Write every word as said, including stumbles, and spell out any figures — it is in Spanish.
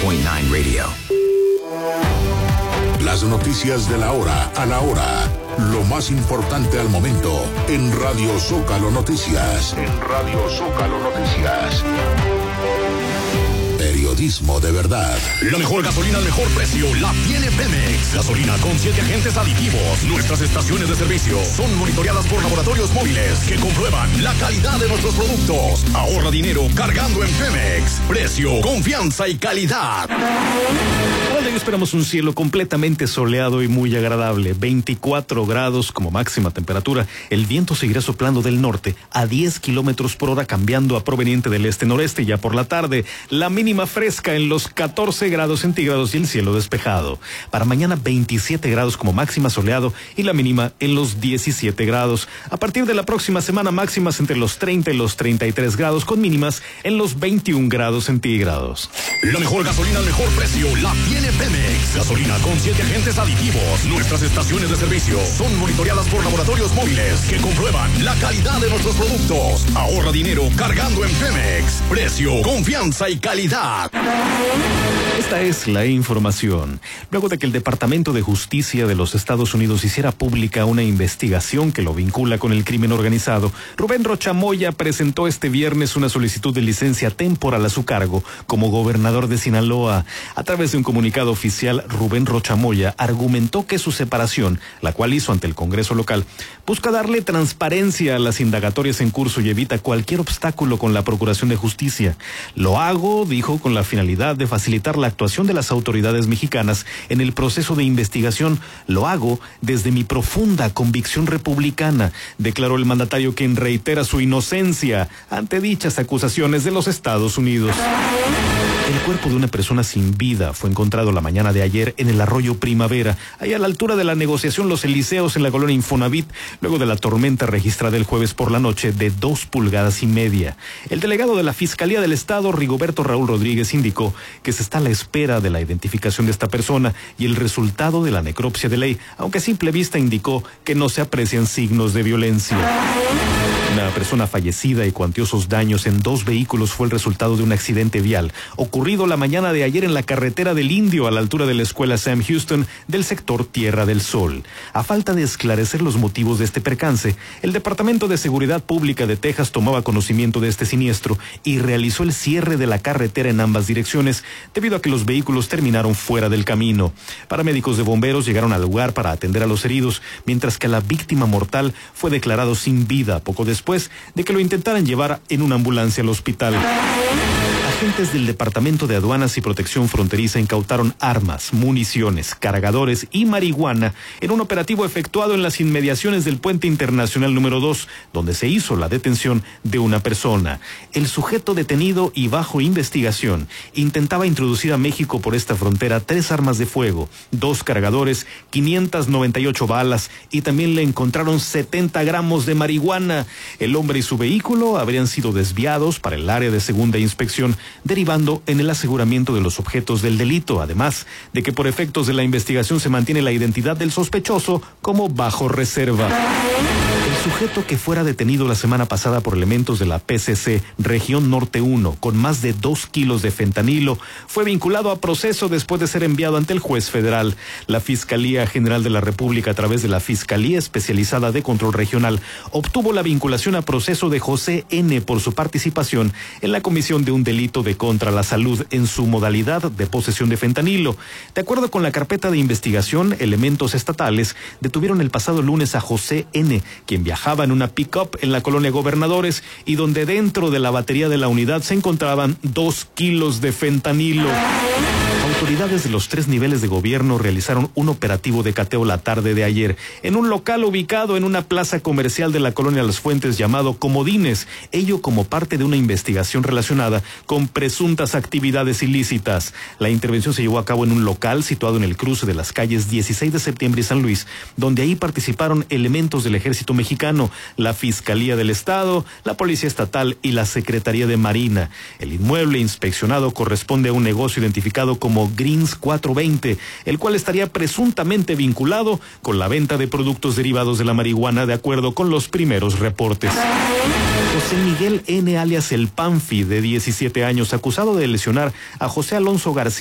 point nine Radio. Las noticias de la hora a la hora. Lo más importante al momento en Radio Zócalo Noticias. En Radio Zócalo Noticias. Periodismo de verdad. La mejor gasolina al mejor precio la tiene Pemex. Gasolina con siete agentes aditivos. Nuestras estaciones de servicio son monitoreadas por laboratorios móviles que comprueban la calidad de nuestros productos. Ahorra dinero cargando en Pemex. Precio, confianza y calidad. Hoy esperamos un cielo completamente soleado y muy agradable. veinticuatro grados como máxima temperatura. El viento seguirá soplando del norte a diez kilómetros por hora, cambiando a proveniente del este-noreste. Ya por la tarde, la mínima fresca en los catorce grados centígrados y el cielo despejado. Para mañana, veintisiete grados como máxima soleado y la mínima en los diecisiete grados. A partir de la próxima semana, máximas entre los treinta y los treinta y tres grados, con mínimas en los veintiún grados centígrados. La mejor gasolina al mejor precio la tiene Pemex. Gasolina con siete agentes aditivos. Nuestras estaciones de servicio son monitoreadas por laboratorios móviles que comprueban la calidad de nuestros productos. Ahorra dinero cargando en Pemex. Precio, confianza y calidad. Esta es la información. Luego de que el Departamento de Justicia de los Estados Unidos hiciera pública una investigación que lo vincula con el crimen organizado, Rubén Rocha Moya presentó este viernes una solicitud de licencia temporal a su cargo como gobernador de Sinaloa. A través de un comunicado oficial, Rubén Rocha Moya argumentó que su separación, la cual hizo ante el Congreso local, busca darle transparencia a las indagatorias en curso y evita cualquier obstáculo con la Procuración de Justicia. Lo hago, dijo, con la finalidad de facilitar la actuación de las autoridades mexicanas en el proceso de investigación. Lo hago desde mi profunda convicción republicana, declaró el mandatario, quien reitera su inocencia ante dichas acusaciones de los Estados Unidos. El cuerpo de una persona sin vida fue encontrado la mañana de ayer en el arroyo Primavera, ahí a la altura de la negociación Los Elíseos en la colonia Infonavit, luego de la tormenta registrada el jueves por la noche de dos pulgadas y media. El delegado de la Fiscalía del Estado, Rigoberto Raúl Rodríguez, indicó que se está a la espera de la identificación de esta persona y el resultado de la necropsia de ley, aunque a simple vista indicó que no se aprecian signos de violencia. Una persona fallecida y cuantiosos daños en dos vehículos fue el resultado de un accidente vial ocurrido la mañana de ayer en la carretera del Indio a la altura de la escuela Sam Houston del sector Tierra del Sol. A falta de esclarecer los motivos de este percance, el Departamento de Seguridad Pública de Texas tomaba conocimiento de este siniestro y realizó el cierre de la carretera en ambas direcciones debido a que los vehículos terminaron fuera del camino. Paramédicos de bomberos llegaron al lugar para atender a los heridos, mientras que la víctima mortal fue declarado sin vida poco después después de que lo intentaran llevar en una ambulancia al hospital. Agentes del Departamento de Aduanas y Protección Fronteriza incautaron armas, municiones, cargadores y marihuana en un operativo efectuado en las inmediaciones del Puente Internacional número dos, donde se hizo la detención de una persona. El sujeto detenido y bajo investigación intentaba introducir a México por esta frontera tres armas de fuego, dos cargadores, quinientas noventa y ocho balas y también le encontraron setenta gramos de marihuana. El hombre y su vehículo habrían sido desviados para el área de segunda inspección, derivando en el aseguramiento de los objetos del delito, además de que por efectos de la investigación se mantiene la identidad del sospechoso como bajo reserva. El sujeto que fuera detenido la semana pasada por elementos de la P C C Región Norte uno con más de dos kilos de fentanilo fue vinculado a proceso después de ser enviado ante el juez federal. La Fiscalía General de la República, a través de la Fiscalía Especializada de Control Regional, obtuvo la vinculación a proceso de José N. por su participación en la comisión de un delito de contra la salud en su modalidad de posesión de fentanilo. De acuerdo con la carpeta de investigación, elementos estatales detuvieron el pasado lunes a José N., quien viajaba en una pick-up en la colonia Gobernadores y donde dentro de la batería de la unidad se encontraban dos kilos de fentanilo. Autoridades de los tres niveles de gobierno realizaron un operativo de cateo la tarde de ayer en un local ubicado en una plaza comercial de la colonia Las Fuentes llamado Comodines, ello como parte de una investigación relacionada con presuntas actividades ilícitas. La intervención se llevó a cabo en un local situado en el cruce de las calles dieciséis de septiembre y San Luis, donde ahí participaron elementos del Ejército Mexicano, la Fiscalía del Estado, la Policía Estatal y la Secretaría de Marina. El inmueble inspeccionado corresponde a un negocio identificado como Greens cuatrocientos veinte, el cual estaría presuntamente vinculado con la venta de productos derivados de la marihuana, de acuerdo con los primeros reportes. José Miguel N., alias El Panfi, de diecisiete años, acusado de lesionar a José Alonso García